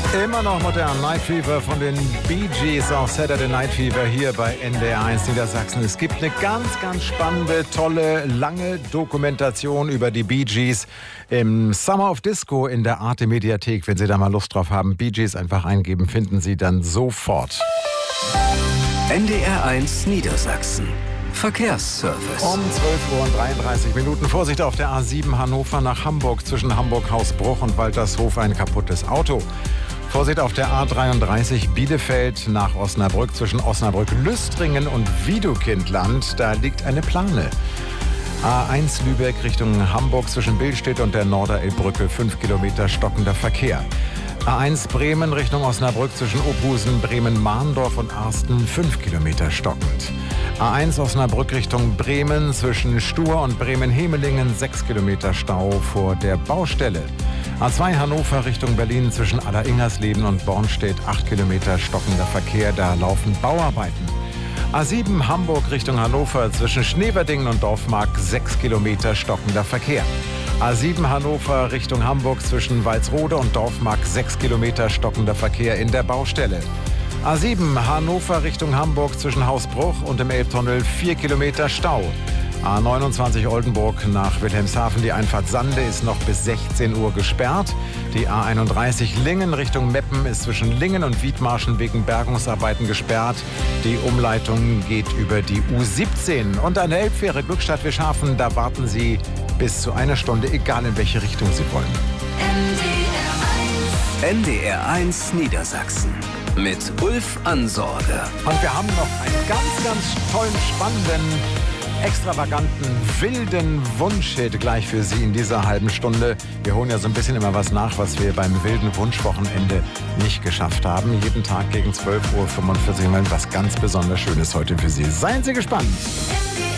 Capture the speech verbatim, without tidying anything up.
Immer noch modern. Night Fever von den Bee Gees auf Saturday Night Fever hier bei N D R eins Niedersachsen. Es gibt eine ganz, ganz spannende, tolle, lange Dokumentation über die Bee Gees im Summer of Disco in der Arte Mediathek. Wenn Sie da mal Lust drauf haben, Bee Gees einfach eingeben, finden Sie dann sofort. N D R eins Niedersachsen. Verkehrsservice. Um zwölf Uhr und dreiunddreißig Minuten. Vorsicht auf der A sieben Hannover nach Hamburg zwischen Hamburg-Hausbruch und Waltershof ein kaputtes Auto. Vorsicht auf der A dreiunddreißig Bielefeld nach Osnabrück zwischen Osnabrück-Lüstringen und Widukindland. Da liegt eine Plane. A eins Lübeck Richtung Hamburg zwischen Billstedt und der Norderelbbrücke fünf Kilometer stockender Verkehr. A eins Bremen Richtung Osnabrück zwischen Ophusen, Bremen-Mahndorf und Arsten fünf Kilometer stockend. A eins Osnabrück Richtung Bremen zwischen Stur und Bremen-Hemelingen sechs Kilometer Stau vor der Baustelle. A zwei Hannover Richtung Berlin zwischen Aller-Ingersleben und Bornstedt acht Kilometer stockender Verkehr, da laufen Bauarbeiten. A sieben Hamburg Richtung Hannover zwischen Schneverdingen und Dorfmark sechs Kilometer stockender Verkehr. A sieben Hannover Richtung Hamburg zwischen Walsrode und Dorfmark sechs Kilometer stockender Verkehr in der Baustelle. A sieben Hannover Richtung Hamburg zwischen Hausbruch und dem Elbtunnel vier Kilometer Stau. A neunundzwanzig Oldenburg nach Wilhelmshaven, die Einfahrt Sande ist noch bis sechzehn Uhr gesperrt. Die A einunddreißig Lingen Richtung Meppen ist zwischen Lingen und Wiedmarschen wegen Bergungsarbeiten gesperrt. Die Umleitung geht über die U siebzehn. Und an der Elbfähre Glückstadt-Wischhafen, da warten Sie bis zu einer Stunde, egal in welche Richtung Sie wollen. N D R eins Niedersachsen mit Ulf Ansorge. Und wir haben noch einen ganz, ganz tollen, spannenden, extravaganten, wilden Wunschhit gleich für Sie in dieser halben Stunde. Wir holen ja so ein bisschen immer was nach, was wir beim wilden Wunschwochenende nicht geschafft haben. Jeden Tag gegen zwölf Uhr fünfundvierzig was ganz besonders Schönes heute für Sie. Seien Sie gespannt.